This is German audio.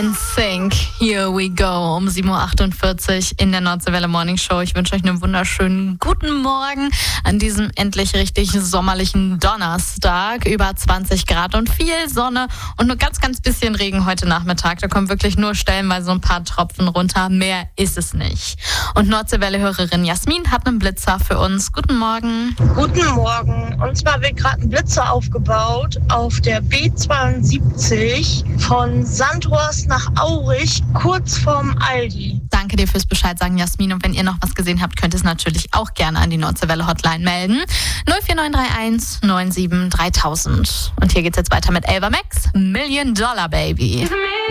Sync, here we go, um 7.48 Uhr in der Nordseewelle Morning Show. Ich wünsche euch einen wunderschönen guten Morgen an diesem endlich richtig sommerlichen Donnerstag. Über 20 Grad und viel Sonne und nur ganz bisschen Regen heute Nachmittag. Da kommen wirklich nur stellenweise so ein paar Tropfen runter. Mehr ist es nicht. Und Nordseewelle-Hörerin Jasmin hat einen Blitzer für uns. Guten Morgen. Guten Morgen. Und zwar wird gerade ein Blitzer aufgebaut auf der B72 von Sandhorst nach Aurich, kurz vorm Aldi. Danke dir fürs Bescheid sagen, Jasmin. Und wenn ihr noch was gesehen habt, könnt ihr es natürlich auch gerne an die Nordseewelle Hotline melden. 04931 97 3000. Und hier geht's jetzt weiter mit Elva Max, $1 Million Baby.